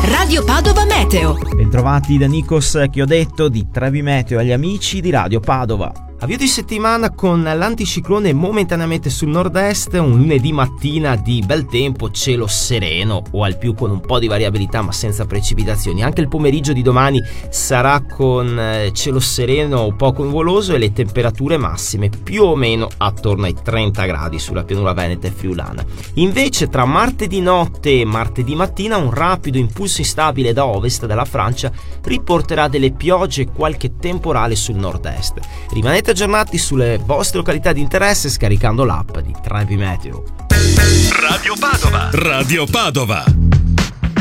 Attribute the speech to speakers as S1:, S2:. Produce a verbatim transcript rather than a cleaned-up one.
S1: Radio Padova Meteo.
S2: Bentrovati da Nikos Chiodetto di Trevi Meteo agli amici di Radio Padova. Avvio di settimana con l'anticiclone momentaneamente sul nord-est, un lunedì mattina di bel tempo, cielo sereno o al più con un po' di variabilità ma senza precipitazioni. Anche il pomeriggio di domani sarà con cielo sereno o poco nuvoloso e le temperature massime più o meno attorno ai trenta gradi sulla pianura veneta e friulana. Invece tra martedì notte e martedì mattina un rapido impulso instabile da ovest della Francia riporterà delle piogge e qualche temporale sul nord-est. Rimanete aggiornati sulle vostre località di interesse scaricando l'app di Trevi Meteo.
S3: Radio Padova. Radio Padova.